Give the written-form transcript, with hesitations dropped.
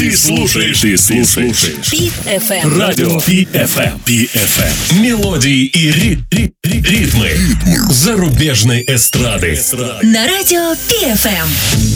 Ты слушаешь Пит-ФМ. Радио Пит-ФМ. Мелодии и ритмы зарубежной эстрады. На радио Пит-ФМ.